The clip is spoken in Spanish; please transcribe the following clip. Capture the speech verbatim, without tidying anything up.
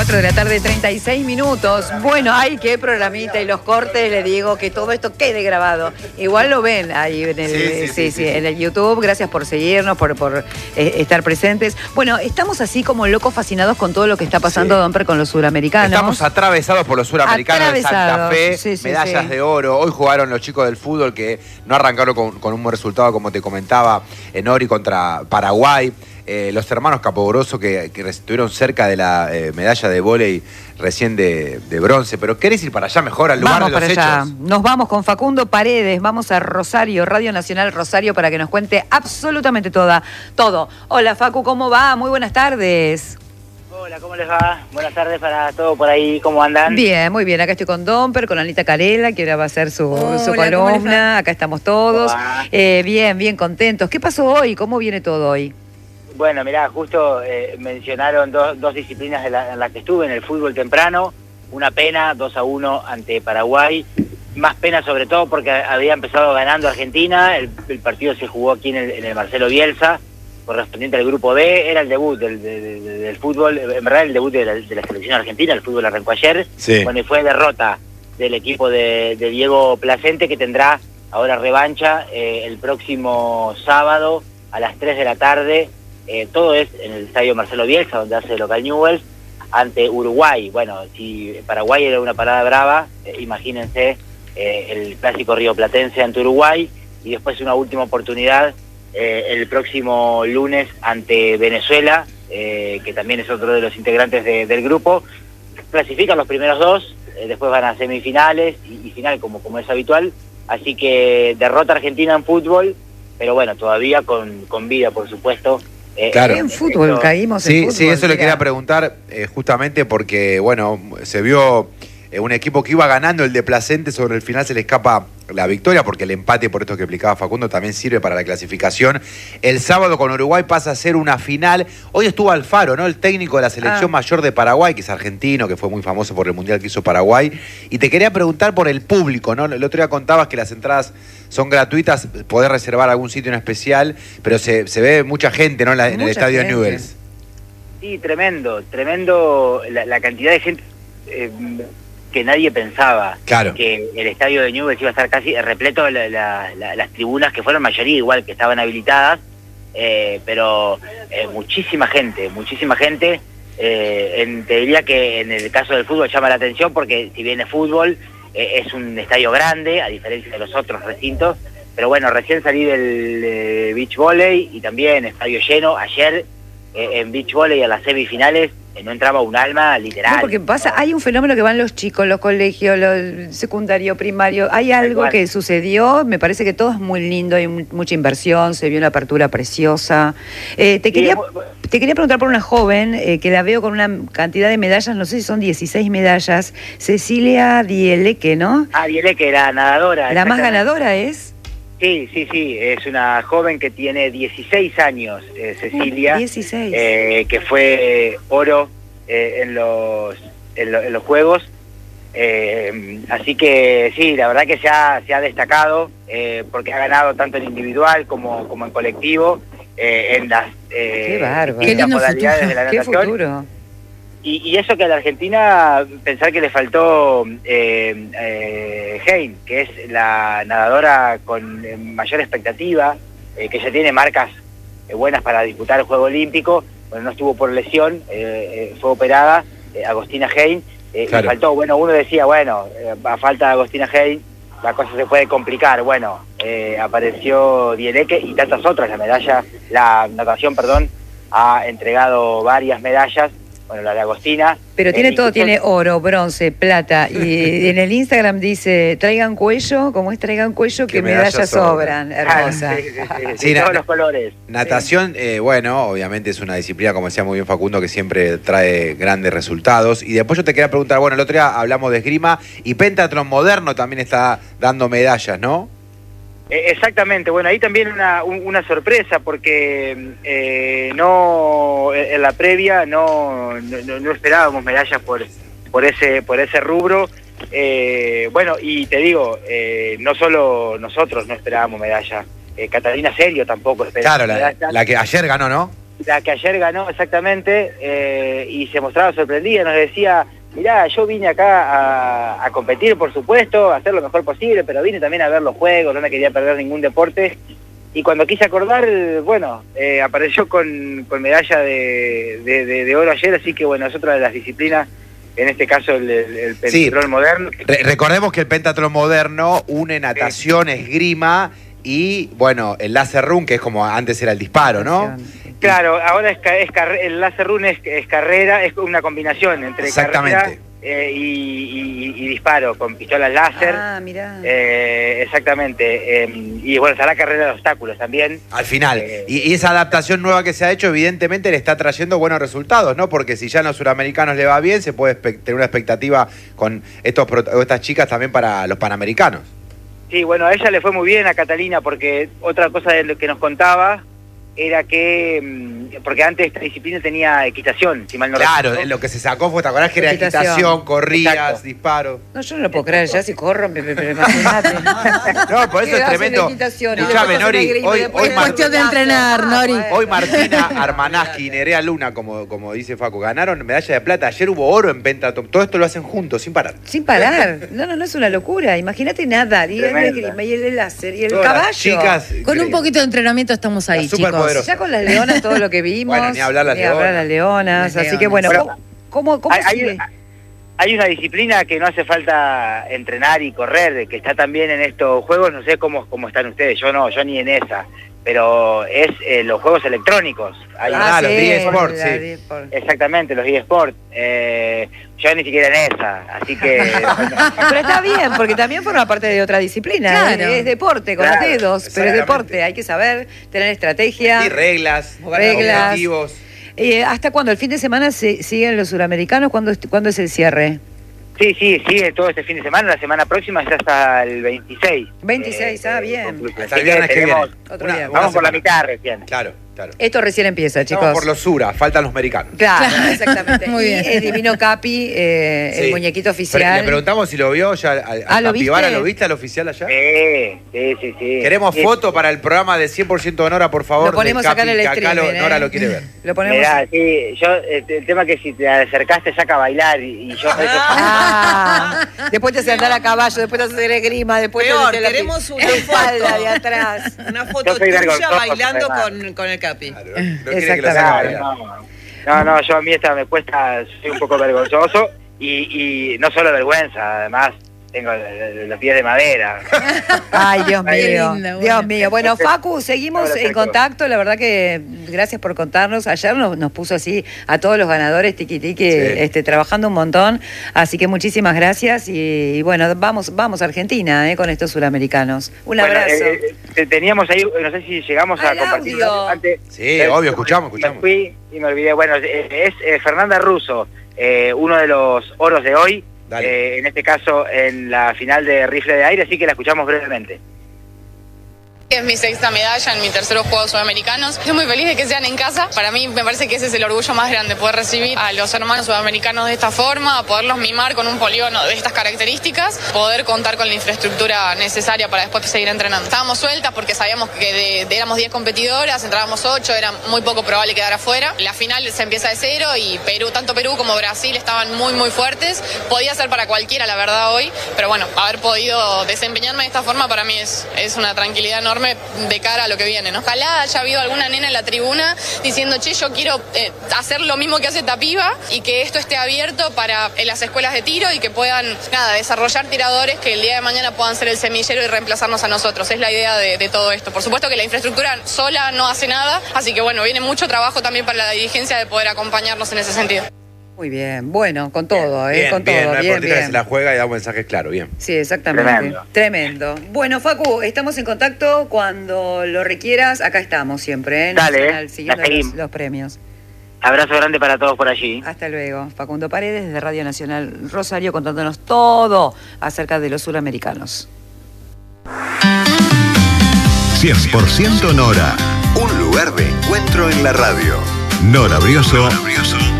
cuatro de la tarde, treinta y seis minutos. Bueno, ay, qué programita y los cortes, le digo que todo esto quede grabado. Igual lo ven ahí en el, sí, sí, sí, sí, sí, sí, sí. en el YouTube. Gracias por seguirnos, por, por eh, estar presentes. Bueno, estamos así como locos fascinados con todo lo que está pasando, Sí. Domper, con los suramericanos. Estamos atravesados por los suramericanos de Santa Fe, sí, sí, medallas sí. de oro. Hoy jugaron los chicos del fútbol que no arrancaron con, con un buen resultado, como te comentaba, en Ori contra Paraguay. Eh, los hermanos Capogrossi que, que estuvieron cerca de la eh, medalla de vóley recién de, de bronce. Pero ¿querés ir para allá mejor, al lugar Vamos de los para allá. hechos? Nos vamos con Facundo Paredes, vamos a Rosario, Radio Nacional Rosario, para que nos cuente absolutamente toda, todo. Hola Facu, ¿cómo va? Muy buenas tardes. Hola, ¿cómo les va? Buenas tardes para todos por ahí, ¿cómo andan? Bien, muy bien. Acá estoy con Domper, con Anita Carela, que ahora va a hacer su, Hola, su ¿cómo les columna. va? Acá estamos todos. Eh, bien, bien contentos. ¿Qué pasó hoy? ¿Cómo viene todo hoy? Bueno, mirá, justo eh, mencionaron dos, dos disciplinas en las la que estuve, en el fútbol temprano. Una pena, dos a uno ante Paraguay. Más pena sobre todo porque había empezado ganando Argentina. El, el partido se jugó aquí en el, en el Marcelo Bielsa, correspondiente al grupo B. Era el debut del, del, del, del fútbol, en verdad el debut de la, de la selección argentina. El fútbol arrancó ayer. Sí. Bueno, y fue derrota del equipo de, de Diego Placente, que tendrá ahora revancha eh, el próximo sábado a las tres de la tarde. Eh, todo es en el estadio Marcelo Bielsa, donde hace local Newell's, ante Uruguay. Bueno, si Paraguay era una parada brava, eh, imagínense eh, el clásico rioplatense ante Uruguay, y después una última oportunidad eh, el próximo lunes ante Venezuela, eh, que también es otro de los integrantes de, del grupo. Clasifican los primeros dos, eh, después van a semifinales y, y final, como, como es habitual. Así que derrota Argentina en fútbol, pero bueno, todavía con, con vida, por supuesto. Eh, Claro. En fútbol, esto, caímos en Sí, fútbol. sí, eso le mira. quería preguntar eh, justamente porque, bueno, se vio eh, un equipo que iba ganando, el de Placente, sobre el final se le escapa la victoria, porque el empate, por esto que explicaba Facundo, también sirve para la clasificación. El sábado con Uruguay pasa a ser una final. Hoy estuvo Alfaro, ¿no? El técnico de la selección Ah. mayor de Paraguay, que es argentino, que fue muy famoso por el mundial que hizo Paraguay. Y te quería preguntar por el público, ¿no? El otro día contabas que las entradas son gratuitas, podés reservar algún sitio en especial, pero se, se ve mucha gente, ¿no? En, la- en el Mucha estadio gente. Newell's. Sí, tremendo, tremendo la, la cantidad de gente eh, que nadie pensaba. Claro. Que el estadio de Newell's iba a estar casi repleto, la, la, la, las tribunas, que fueron mayoría igual, que estaban habilitadas, eh, pero eh, muchísima gente, muchísima gente. Eh, en, te diría que en el caso del fútbol llama la atención porque si bien es fútbol, eh, es un estadio grande, a diferencia de los otros recintos. Pero bueno, recién salí del eh, beach volley y también estadio lleno. Ayer eh, en beach volley a las semifinales eh, no entraba un alma, literal. No, porque pasa, hay un fenómeno que van los chicos, los colegios, los secundario, primario. Hay algo cual. que sucedió, me parece que todo es muy lindo, hay mu- mucha inversión, se vio una apertura preciosa. Eh, te, Sí, quería, mu- te quería preguntar por una joven eh, que la veo con una cantidad de medallas, no sé si son dieciséis medallas, Cecilia Dieleque, ¿no? Ah, Dieleque, la nadadora. La más exactamente. ganadora es... Sí, sí, sí, es una joven que tiene dieciséis años, eh, Cecilia, dieciséis. eh, que fue oro eh, en, los, en, lo- en los Juegos. Eh, así que sí, la verdad que se ha, se ha destacado eh, porque ha ganado tanto en individual como, como en colectivo, eh, en las eh, Qué bárbaro. distintas Qué lindo modalidades futuro. de la Qué natación. futuro. Y, y eso que a la Argentina, pensar que le faltó eh, eh, Hein, que es la nadadora con eh, mayor expectativa, eh, que ya tiene marcas eh, buenas para disputar el Juego Olímpico. Bueno, no estuvo por lesión, eh, eh, fue operada, eh, Agostina Hein, eh, Claro. y faltó, bueno, uno decía, bueno, eh, a falta de Agostina Hein, la cosa se puede complicar. Bueno, eh, apareció Dieleque y tantas otras. La medalla, la natación, perdón, ha entregado varias medallas. Bueno, la de Agostina. Pero eh, tiene todo, incluso- tiene oro, bronce, plata. Y en el Instagram dice, traigan cuello, como es traigan cuello, que Que medallas medallas sobran. Hermosa. Sí, sí, sí, sí, Sí, todos na- los colores. Natación, eh, bueno, obviamente es una disciplina, como decía muy bien Facundo, que siempre trae grandes resultados. Y después yo te quería preguntar, bueno, el otro día hablamos de esgrima y pentatlón moderno también está dando medallas, ¿no? Eh, exactamente, bueno, ahí también una, un- una sorpresa porque eh, no en la previa no, no, no esperábamos medallas por, por, ese, por ese rubro. Eh, bueno, y te digo, eh, no solo nosotros no esperábamos medalla, eh, Catalina Serio tampoco esperaba Claro, la, medalla. la que ayer ganó, ¿no? la que ayer ganó exactamente, eh, y se mostraba sorprendida, nos decía, mirá, yo vine acá a, a competir, por supuesto, a hacer lo mejor posible, pero vine también a ver los juegos, no me quería perder ningún deporte, y cuando quise acordar, bueno, eh, apareció con, con medalla de, de, de, de oro ayer, así que bueno, es otra de las disciplinas, en este caso el, el, el pentatlón sí. moderno. Re recordemos que el pentatlón moderno une natación, sí. esgrima y, bueno, el láser run, que es como antes era el disparo, ¿no? Claro, ahora es, es el láser run es, es carrera, es una combinación entre carrera eh, y, y, y disparo con pistolas láser. Ah, mirá. Eh, exactamente. Eh, y bueno, está la carrera de obstáculos también. Al final. Eh, y, y esa adaptación nueva que se ha hecho, evidentemente, le está trayendo buenos resultados, ¿no? Porque si ya a los suramericanos le va bien, se puede tener una expectativa con estos estas chicas también para los panamericanos. Sí, bueno, a ella le fue muy bien, a Catalina, porque otra cosa de lo que nos contaba era que, porque antes esta disciplina tenía equitación, si mal no Claro, recuerdo. lo que se sacó fue, ¿te acordás que era equitación, equitación corrías, Exacto. disparos? No, yo no lo puedo creer, ya si corro, pero, pero imagínate. No, por eso es tremendo. Escuchame, Nori, hoy, hoy es cuestión de entrenar, Nori. Hoy Martina Armanaski y Nerea Luna, como, como dice Facu, ganaron medalla de plata. Ayer hubo oro en pentatlón. Todo esto lo hacen juntos, sin parar. Sin parar. No, no, no es una locura. Imagínate nada. Y el esgrima, y el láser, y el Todas caballo. Chicas, con un poquito de entrenamiento estamos ahí, chicos. Ya con las leonas, todo lo que vimos. Bueno, ni hablar las ni leonas. Hablar las leonas. Las así leonas. que bueno, Bueno, ¿cómo, cómo hay, sigue? hay, hay una disciplina que no hace falta entrenar y correr, que está también en estos juegos, no sé cómo, cómo están ustedes, yo no, yo ni en esa, pero es eh, los juegos electrónicos. Hay ah, una, los sí, eSports, la sí. eSport. Exactamente, los eSports. Eh, yo ni siquiera en esa, así que... Pero está bien, porque también forma parte de otra disciplina. Claro. Es, es deporte, con Claro, los dedos, pero es deporte. Hay que saber, tener estrategia. Y reglas, reglas. objetivos. Eh, ¿Hasta cuándo? ¿El fin de semana se, siguen los suramericanos? ¿Cuándo, es- ¿Cuándo es el cierre? Sí, sí, sigue todo este fin de semana, la semana próxima es hasta el veintiséis. veintiséis, ah, bien. concluye. Hasta Así el viernes que tenemos- viene. Otro Una- día. una Vamos por la semana. mitad recién. Claro, claro. Esto recién empieza, chicos. Estamos por los Sura, faltan los americanos. Claro, exactamente. Muy y bien. el Divino Capi, eh, Sí. el muñequito Pre- oficial. Le preguntamos si lo vio ya al, al Ah, ¿lo Capibara, viste? ¿lo viste al oficial allá? Sí, sí, sí, sí. Queremos Sí. foto para el programa de cien por ciento de Nora, por favor. Lo ponemos de acá en Capi, el que acá streaming, lo- ¿eh? Nora lo quiere ver. Lo ponemos. Mirá, sí, yo, el, el tema que si te acercaste saca a bailar y, y yo... Ah, después te haces andar a caballo, después te haces hacer esgrima, después Peor, te haces la queremos una la espalda foto. de atrás. Una Yo foto soy tuya vergonzoso, bailando además. con, con el Capi. Claro, no, no quiere que lo Exactamente. saque a No, bailar. no, no, yo a mí esta me cuesta, soy un poco vergonzoso y, y no solo vergüenza, además tengo los pies de madera. Ay, Dios Ay, mío, qué linda, Dios bueno. mío. Bueno, Facu, seguimos Ahora en perfecto. contacto. La verdad que gracias por contarnos. Ayer nos, nos puso así a todos los ganadores, tiqui tiqui, Sí. este, trabajando un montón. Así que muchísimas gracias y, y bueno, vamos, vamos a Argentina eh, con estos suramericanos. Un Bueno, abrazo. eh, eh, teníamos ahí, no sé si llegamos Ah, a el compartir audio. antes. Sí, Eh, obvio, escuchamos, me escuchamos. fui y me olvidé. Bueno, eh, es eh, Fernanda Russo, eh, uno de los oros de hoy, Dale. eh, en este caso en la final de rifle de aire, así que la escuchamos brevemente. Es mi sexta medalla en mis terceros Juegos Sudamericanos. Estoy muy feliz de que sean en casa. Para mí me parece que ese es el orgullo más grande, poder recibir a los hermanos sudamericanos de esta forma, poderlos mimar con un polígono de estas características, poder contar con la infraestructura necesaria para después seguir entrenando. Estábamos sueltas porque sabíamos que de, de- éramos diez competidoras, entrábamos ocho, era muy poco probable quedar afuera. La final se empieza de cero y Perú, tanto Perú como Brasil estaban muy muy fuertes. Podía ser para cualquiera, la verdad, hoy, pero bueno, haber podido desempeñarme de esta forma para mí es, es una tranquilidad enorme de cara a lo que viene, ¿no? Ojalá haya habido alguna nena en la tribuna diciendo, che, yo quiero eh, hacer lo mismo que hace Tapiva y que esto esté abierto para en las escuelas de tiro y que puedan, nada, desarrollar tiradores que el día de mañana puedan ser el semillero y reemplazarnos a nosotros. Es la idea de, de todo esto. Por supuesto que la infraestructura sola no hace nada, así que bueno, viene mucho trabajo también para la dirigencia de poder acompañarnos en ese sentido. Muy bien, bueno, con todo, ¿eh? Bien, con bien, todo, una bien, deportista que bien. se la juega y da un mensaje claro, bien. Sí, exactamente. Tremendo. Tremendo. Bueno, Facu, estamos en contacto cuando lo requieras. Acá estamos siempre, ¿eh? Dale, Nacional, eh, siguiendo la los, seguimos. los premios. Abrazo grande para todos por allí. Hasta luego. Facundo Paredes, de Radio Nacional Rosario, contándonos todo acerca de los suramericanos. cien por ciento Nora. Un lugar de encuentro en la radio. Nora Brioso